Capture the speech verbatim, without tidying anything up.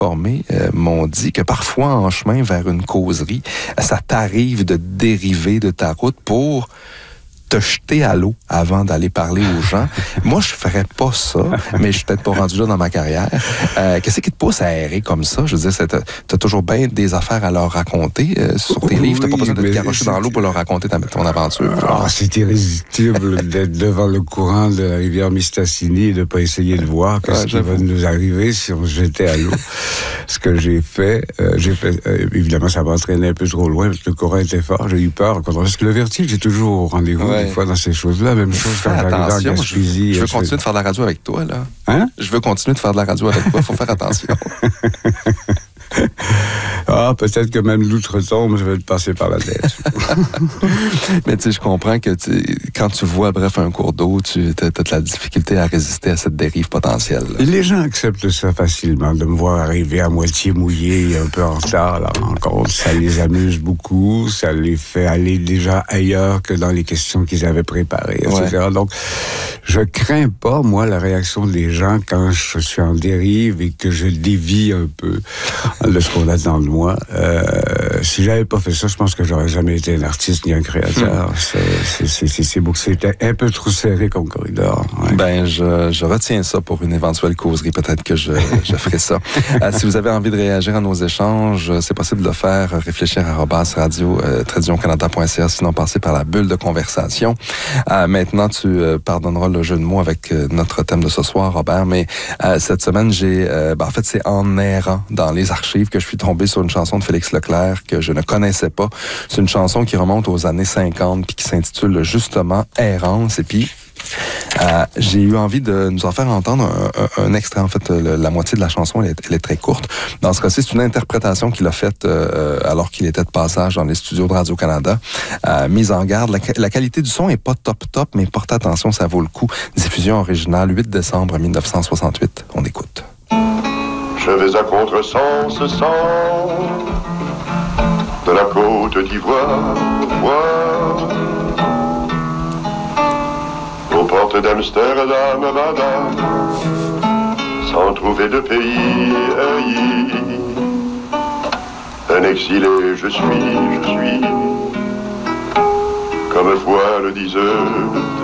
informés euh, m'ont dit que parfois, en chemin vers une causerie, ça t'arrive de dériver de ta route pour te jeter à l'eau avant d'aller parler aux gens. Moi, je ferais pas ça, mais je suis peut-être pas rendu là dans ma carrière. Euh, qu'est-ce qui te pousse à errer comme ça? Je veux dire, t'as, t'as toujours bien des affaires à leur raconter euh, sur tes oui, livres. T'as pas besoin de te garocher c'est... dans l'eau pour leur raconter ta, ton aventure. Oh, c'est irrésistible d'être devant le courant de la rivière Mistassini et de pas essayer de voir qu'est-ce ouais, qui va nous arriver si on se jetait à l'eau. Ce que j'ai fait, euh, j'ai fait, euh, évidemment, ça m'a entraîné un peu trop loin parce que le courant était fort. J'ai eu peur. Parce que le vertige, j'ai toujours au rendez-vous. Ouais. Des fois dans ces choses-là, même chose quand j'arrive en Gaspésie. Je, je veux continuer fais... de faire de la radio avec toi, là. Hein? Je veux continuer de faire de la radio avec toi. Il faut faire attention. Ah, peut-être que même l'outre-tombe, je vais le passer par la tête. Mais tu sais, je comprends que tu, quand tu vois, bref, un cours d'eau, tu as de la difficulté à résister à cette dérive potentielle. Là. Et les gens acceptent ça facilement, de me voir arriver à moitié mouillé, un peu en retard à la rencontre. Ça les amuse beaucoup, ça les fait aller déjà ailleurs que dans les questions qu'ils avaient préparées, et cetera. Ouais. Donc, je crains pas, moi, la réaction des gens quand je suis en dérive et que je dévie un peu de ce qu'on attend de moi. Euh, si j'avais pas fait ça, je pense que j'aurais jamais été un artiste ni un créateur. C'est, c'est, c'est, c'est, c'est beau que c'était un peu trop serré comme corridor. Ouais. Ben, je, je retiens ça pour une éventuelle causerie. Peut-être que je, je ferai ça. euh, si vous avez envie de réagir à nos échanges, c'est possible de le faire. Réfléchir à arobase radio euh, tradition canada point c a, sinon passer par la bulle de conversation. Euh, maintenant, tu euh, pardonneras le jeu de mots avec euh, notre thème de ce soir, Robert, mais euh, cette semaine, j'ai... Euh, ben, en fait, c'est en errant dans les archives que je suis tombé sur une chanson de Félix Leclerc que je ne connaissais pas. C'est une chanson qui remonte aux années cinquante puis qui s'intitule justement « Errance ». Et puis, euh, j'ai eu envie de nous en faire entendre un, un, un extrait. En fait, le, la moitié de la chanson, elle est, elle est très courte. Dans ce cas-ci, c'est une interprétation qu'il a faite euh, alors qu'il était de passage dans les studios de Radio-Canada. Euh, mise en garde, la, la qualité du son est pas top-top, mais portez attention, ça vaut le coup. Diffusion originale, huit décembre mille neuf cent soixante-huit. On écoute. Je vais à contresens, sens de la côte d'Ivoire, voir aux portes d'Amsterdam, madame, sans trouver de pays haï. Un exilé, je suis, je suis, comme voile disent